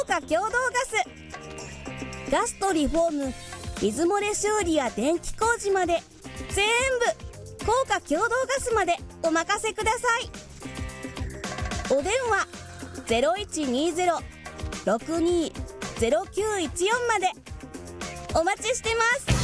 華共同ガスとリフォーム、水漏れ修理や電気工事まで全部高価共同ガスまでお任せください。お電話 0120-620914 までお待ちしてます。